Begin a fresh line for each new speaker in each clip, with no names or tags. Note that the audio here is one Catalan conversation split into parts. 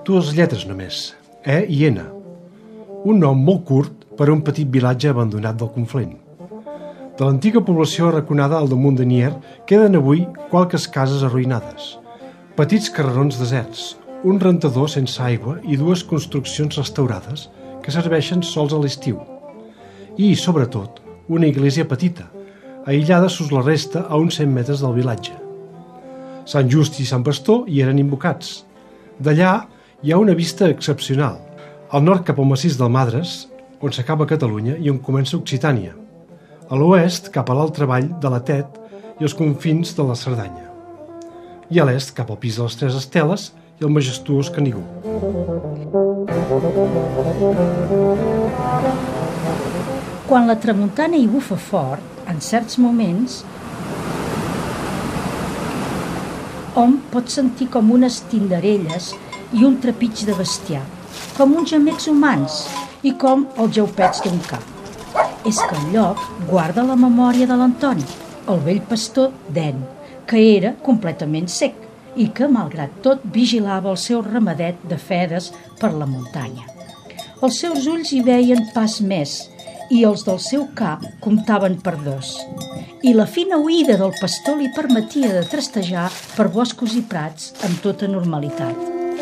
dues lletres només, E i N. Un nom molt curt per a un petit vilatge abandonat del Conflent. De l'antiga població arraconada al damunt de Nier queden avui qualques cases arruïnades, petits carrerons deserts, un rentador sense aigua i dues construccions restaurades que serveixen sols a l'estiu. I, sobretot, una església petita, aïllada sus la resta a uns 100 metres del vilatge. Sant Just i Sant Pastor hi eren invocats. D'allà hi ha una vista excepcional, al nord cap al massís del Madres, on s'acaba Catalunya i on comença Occitània, a l'oest cap a l'altra vall de la Tet i els confins de la Cerdanya, i a l'est cap al pis de les Tres Esteles i el majestuós Canigó.
Quan la tramuntana hi bufa fort, en certs moments, hom pot sentir com unes tinderelles i un trepig de bestiar, com uns gemecs humans i com els jaupets d'un cap. És que el lloc guarda la memòria de l'Antoni, el vell pastor d'En, que era completament sec i que, malgrat tot, vigilava el seu ramadet de fedes per la muntanya. Els seus ulls hi veien pas més i els del seu cap comptaven per dos. I la fina oïda del pastor li permetia de trastejar per boscos i prats amb tota normalitat.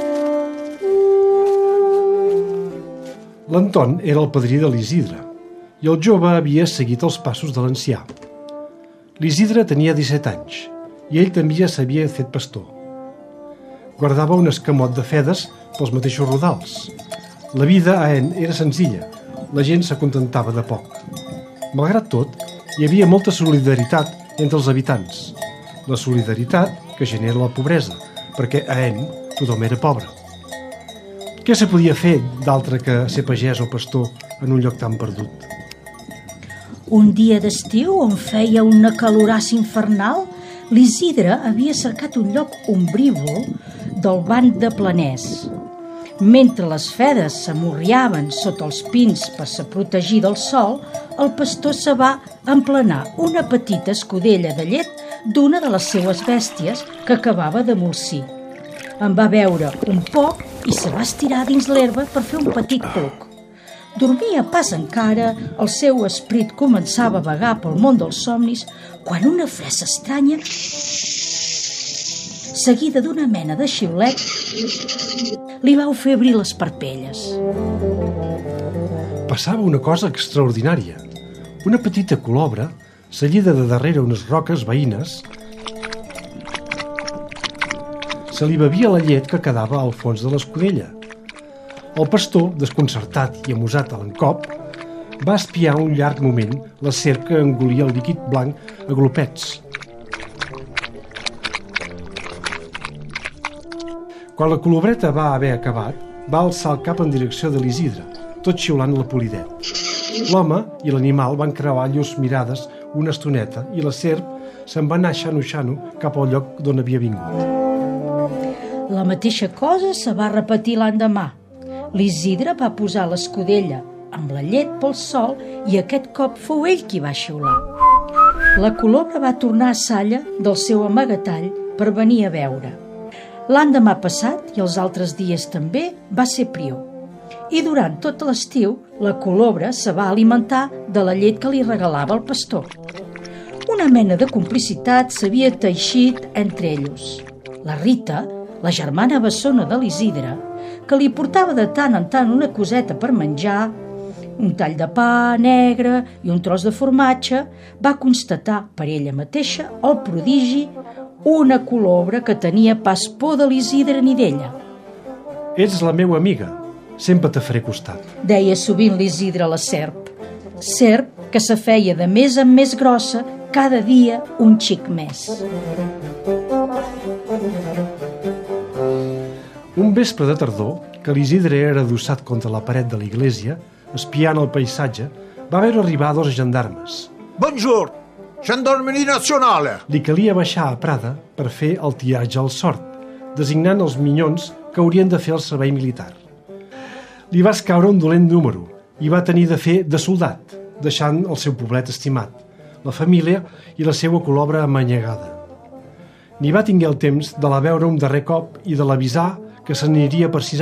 L'Anton era el padrí de l'Isidre i el jove havia seguit els passos de l'ancià. L'Isidre tenia 17 anys i ell també ja s'havia fet pastor. Guardava un escamot de fedes pels mateixos rodals. La vida a En era senzilla, la gent s'acontentava de poc. Malgrat tot, hi havia molta solidaritat entre els habitants. La solidaritat que genera la pobresa, perquè a En tothom era pobre. Què se podia fer d'altre que ser pagès o pastor en un lloc tan perdut?
Un dia d'estiu on feia una calorassa infernal, l'Isidre havia cercat un lloc ombrívol del banc de Planès. Mentre les fedes s'amorriaven sota els pins per se protegir del sol, el pastor se va emplenar una petita escudella de llet d'una de les seues bèsties que acabava d'emolsir. En va beure un poc i se va estirar dins l'herba per fer un petit cluc. Dormia pas encara, el seu esperit començava a vagar pel món dels somnis, quan una fressa estranya, seguida d'una mena de xiulet, li va fer obrir les parpelles.
Passava una cosa extraordinària. Una petita colobra, seguida de darrere unes roques veïnes, se li bevia la llet que quedava al fons de l'escudella. El pastor, desconcertat i amusat a l'encop, va espiar un llarg moment la serp que engolia el líquid blanc a glopets. Quan la colobreta va haver acabat, va alçar el cap en direcció de l'Isidre, tot xiulant la polidet. L'home i l'animal van creuar llurs mirades una estoneta i la serp se'n va anar xano-xano cap al lloc d'on havia vingut.
La mateixa cosa se va repetir l'endemà. L'Isidre va posar l'escudella amb la llet pel sol i aquest cop fou ell qui va xiular. La colobra va tornar a Salla del seu amagatall per venir a veure. L'endemà passat, i els altres dies també, va ser prior. I durant tot l'estiu, la colobra se va alimentar de la llet que li regalava el pastor. Una mena de complicitat s'havia teixit entre ells. La Rita, la germana bessona de l'Isidre, que li portava de tant en tant una coseta per menjar, un tall de pa negre i un tros de formatge, va constatar per ella mateixa el prodigi, una colobra que tenia pas por de l'Isidre ni d'ella.
Ets la meua amiga, sempre te faré costat,
deia sovint l'Isidre a la serp. Serp que se feia de més en més grossa, cada dia un xic més.
Un vespre de tardor, que l'Isidre era adossat contra la paret de l'església, espiant el paisatge, va veure arribar 2 gendarmes.
Bonjour, Gendarmerie Nacionale!
Li calia baixar a Prada per fer el tiratge al sort, designant els minyons que haurien de fer el servei militar. Li va escaure un dolent número i va tenir de fer de soldat, deixant el seu poblet estimat, la família i la seva colobra amanyegada. Ni va tinguer el temps de la veure un darrer cop i de l'avisar que se n'aniria per 6